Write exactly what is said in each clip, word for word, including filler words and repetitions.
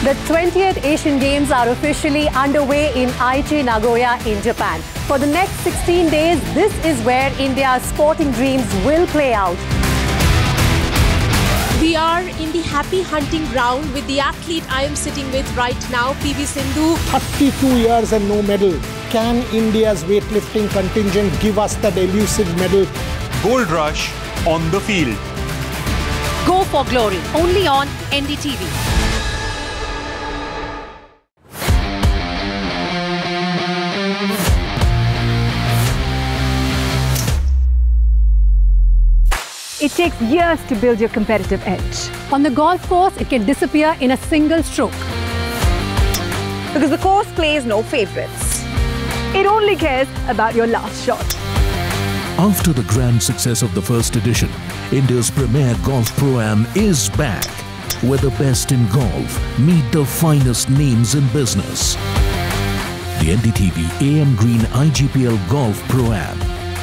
The twentieth Asian Games are officially underway in Aichi, Nagoya in Japan. For the next sixteen days, this is where India's sporting dreams will play out. We are in the happy hunting ground with the athlete I am sitting with right now, P V Sindhu. thirty-two years and no medal. Can India's weightlifting contingent give us that elusive medal? Gold rush on the field. Go for glory, only on N D T V. It takes years to build your competitive edge. On the golf course, it can disappear in a single stroke. Because the course plays no favorites. It only cares about your last shot. After the grand success of the first edition, India's premier golf pro-am is back, where the best in golf meet the finest names in business. The N D T V A M Green I G P L Golf Pro-am.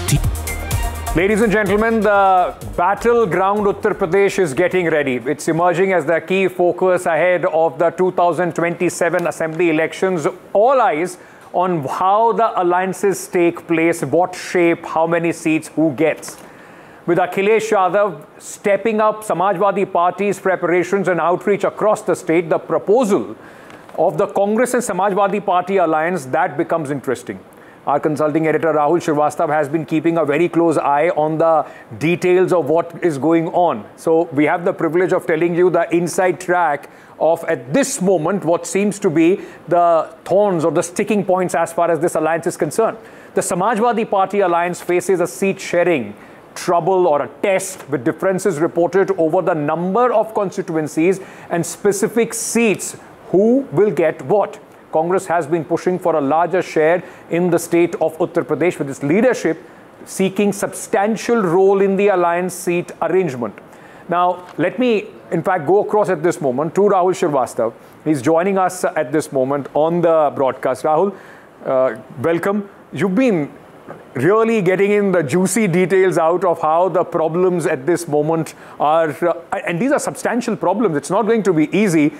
Ladies and gentlemen, the battleground Uttar Pradesh is getting ready. It's emerging as the key focus ahead of the two thousand twenty-seven Assembly elections. All eyes on how the alliances take place, what shape, how many seats, who gets. With Akhilesh Yadav stepping up Samajwadi Party's preparations and outreach across the state, the proposal of the Congress and Samajwadi Party alliance, that becomes interesting. Our consulting editor Rahul Srivastava has been keeping a very close eye on the details of what is going on. So we have the privilege of telling you the inside track of, at this moment, what seems to be the thorns or the sticking points as far as this alliance is concerned. The Samajwadi Party alliance faces a seat sharing trouble or a test, with differences reported over the number of constituencies and specific seats. Who will get what? Congress has been pushing for a larger share in the state of Uttar Pradesh, with its leadership seeking substantial role in the alliance seat arrangement. Now, let me, in fact, go across at this moment to Rahul Srivastava. He's joining us at this moment on the broadcast. Rahul, uh, welcome. You've been really getting in the juicy details out of how the problems at this moment are, uh, and these are substantial problems. It's not going to be easy.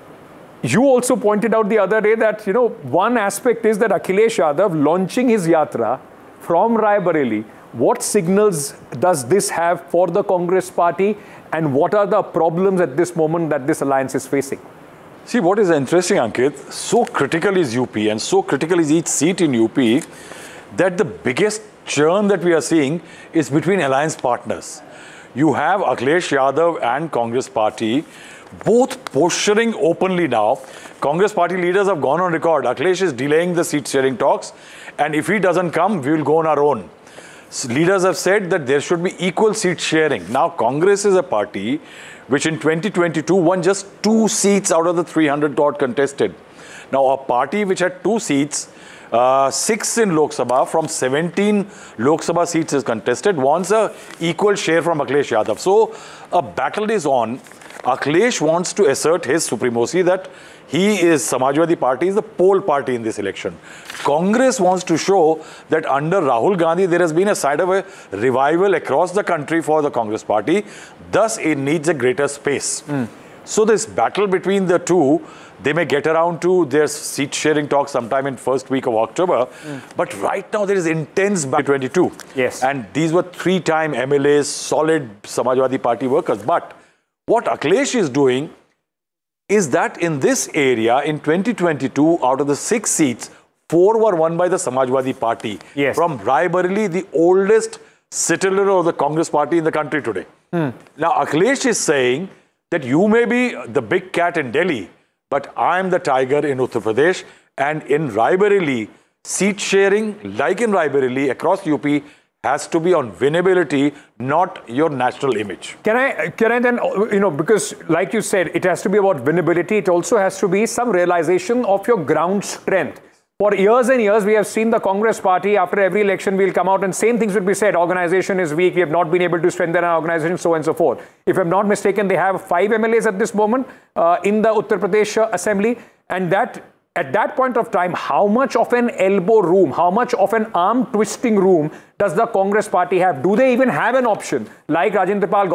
You also pointed out the other day that, you know, one aspect is that Akhilesh Yadav launching his yatra from Raebareli. What signals does this have for the Congress party, and what are the problems at this moment that this alliance is facing? See, what is interesting, Ankit, so critical is U P and so critical is each seat in U P that the biggest churn that we are seeing is between alliance partners. You have Akhilesh Yadav and Congress party both posturing openly now. Congress party leaders have gone on record. Akhilesh is delaying the seat sharing talks, and if he doesn't come, we will go on our own. So leaders have said that there should be equal seat sharing. Now, Congress is a party which in twenty twenty-two won just two seats out of the three hundred odd contested. Now, a party which had two seats, uh, six in Lok Sabha, from seventeen Lok Sabha seats is contested, wants a equal share from Akhilesh Yadav. So, a battle is on. Akhilesh wants to assert his supremacy, that he is Samajwadi Party is the pole party in this election. Congress wants to show that under Rahul Gandhi there has been a side of a revival across the country for the Congress party. Thus, it needs a greater space. Mm. So this battle between the two, they may get around to their seat sharing talk sometime in first week of October. Mm. But right now there is intense battle twenty-two. Yes. And these were three-time M L As, solid Samajwadi Party workers. But what Akhilesh is doing is that in this area, in twenty twenty-two, out of the six seats, four were won by the Samajwadi Party. Yes. From Raebareli, the oldest citadel of the Congress party in the country today. Hmm. Now, Akhilesh is saying that you may be the big cat in Delhi, but I am the tiger in Uttar Pradesh. And in Raebareli, seat sharing, like in Raebareli, across U P, has to be on winnability, not your national image. Can I, can I then, you know, because like you said, it has to be about winnability. It also has to be some realization of your ground strength. For years and years, we have seen the Congress party, after every election, we'll come out and same things would be said. Organization is weak. We have not been able to strengthen our organization, so on and so forth. If I'm not mistaken, they have five M L As at this moment uh, in the Uttar Pradesh uh, Assembly. And that, at that point of time, how much of an elbow room, how much of an arm twisting room does the Congress party have? Do they even have an option like Rajendra Pal